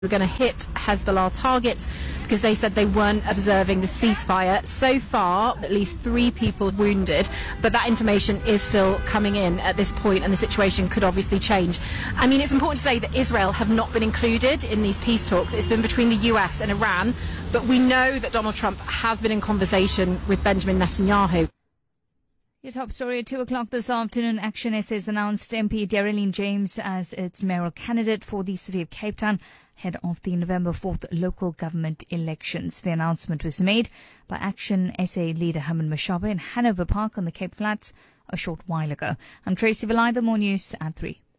We're going to hit Hezbollah targets because they said they weren't observing the ceasefire. So far, at least 3 people wounded, but that information is still coming in at this point, and the situation could obviously change. I mean, it's important to say that Israel have not been included in these peace talks. It's been between the US and Iran, but we know that Donald Trump has been in conversation with Benjamin Netanyahu. Your top story at 2 o'clock this afternoon. Action SA has announced MP Daryline James as its mayoral candidate for the city of Cape Town ahead of the November 4th local government elections. The announcement was made by Action SA leader Herman Mashaba in Hanover Park on the Cape Flats a short while ago. I'm Tracy Valida, more news at 3.